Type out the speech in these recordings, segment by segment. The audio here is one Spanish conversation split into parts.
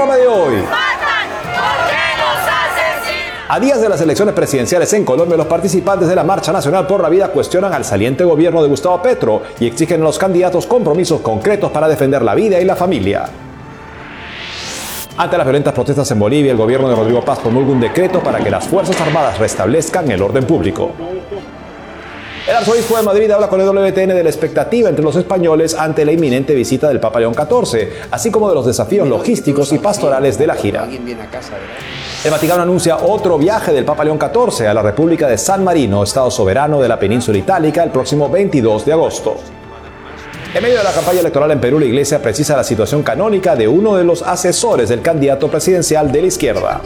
programa de hoy. A días de las elecciones presidenciales en Colombia, los participantes de la Marcha Nacional por la Vida cuestionan al saliente gobierno de Gustavo Petro y exigen a los candidatos compromisos concretos para defender la vida y la familia. Ante las violentas protestas en Bolivia, el gobierno de Rodrigo Paz promulga un decreto para que las Fuerzas Armadas restablezcan el orden público. El arzobispo de Madrid habla con el WTN de la expectativa entre los españoles ante la inminente visita del Papa León XIV, así como de los desafíos logísticos y pastorales de la gira. El Vaticano anuncia otro viaje del Papa León XIV a la República de San Marino, estado soberano de la península itálica, el próximo 22 de agosto. En medio de la campaña electoral en Perú, la Iglesia precisa la situación canónica de uno de los asesores del candidato presidencial de la izquierda.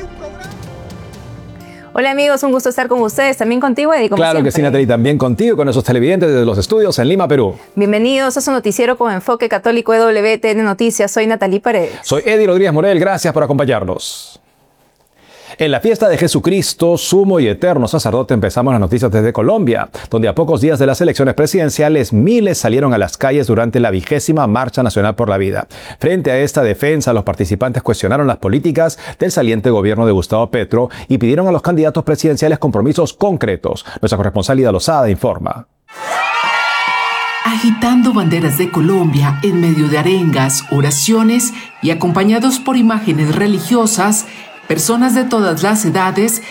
Hola amigos, un gusto estar con ustedes, también contigo, Eddie. Claro siempre. Que sí, Natalie, también contigo, con esos televidentes desde los estudios en Lima, Perú. Bienvenidos a su noticiero con enfoque católico de WTN Noticias. Soy Natalie Paredes. Soy Eddie Rodríguez Morel, gracias por acompañarnos. En la fiesta de Jesucristo, sumo y eterno sacerdote, empezamos las noticias desde Colombia, donde a pocos días de las elecciones presidenciales, miles salieron a las calles durante la 20ª Marcha Nacional por la Vida. Frente a esta defensa, los participantes cuestionaron las políticas del saliente gobierno de Gustavo Petro y pidieron a los candidatos presidenciales compromisos concretos. Nuestra corresponsal Ida Lozada informa. Agitando banderas de Colombia en medio de arengas, oraciones y acompañados por imágenes religiosas, personas de todas las edades